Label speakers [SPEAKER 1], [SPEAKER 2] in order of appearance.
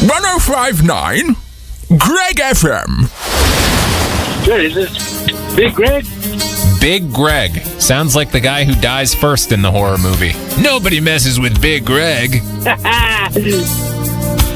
[SPEAKER 1] 105.9 Greg FM.
[SPEAKER 2] Good. Is this Big Greg?
[SPEAKER 3] Big Greg. Sounds like the guy who dies first in the horror movie. Nobody messes with Big Greg.